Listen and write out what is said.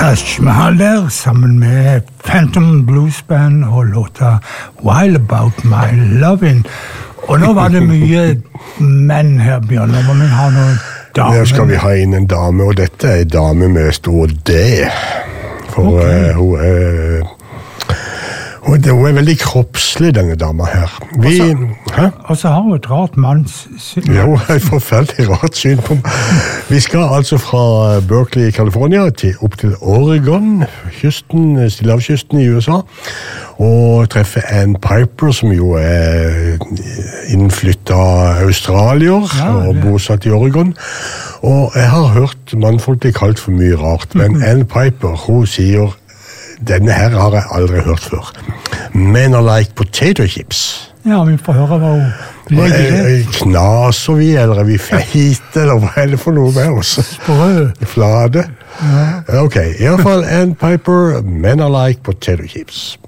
Taj Mahal der, sammen med Phantom Blues Band og låta Wild About My Lovin'. Og nå var det mye menn her, Bjørn. Nå må vi ha noen damer. Nå skal vi ha inn en dame, og dette er en dame med stor D. For Okay. Hun er veldig kroppslig, denne dama her. Og så har hun et rart mannssyn. Ja, hun har et forferdelig rart syn på meg. Vi skal altså fra Berkeley, California, opp til Oregon, stillehavskysten i USA, og treffe Ann Piper, som jo er innflyttet australier og bosatt i Oregon. Og jeg har hørt mannfolk bli kalt for mye rart, men Ann Piper, hun sier denne her har jeg aldri hørt før. Men I like potato chips. Ja, vi får høre hva hun legger det. Knaser vi, eller er vi feite, eller hva er det for noe med oss? Sprø. Flade. Ja. Ok, i hvert fall Ann Piper, Men I like potato chips.